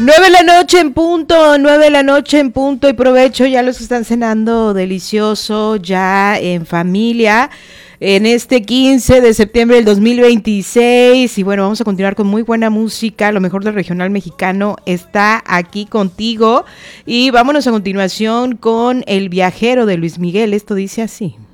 9 de la noche en punto y provecho ya los que están cenando delicioso, ya en familia, en este 15 de septiembre del 2026 y bueno, vamos a continuar con muy buena música, lo mejor del regional mexicano está aquí contigo y vámonos a continuación con El Viajero de Luis Miguel, esto dice así.